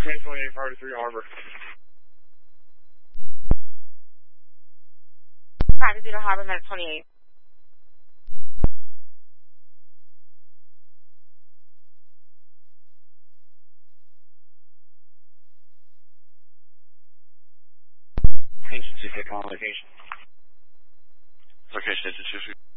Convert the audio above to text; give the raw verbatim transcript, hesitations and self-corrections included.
May twenty-eight, five three Harbor. five to zero Harbor, Med twenty-eight. Agency take on location. Location, agency.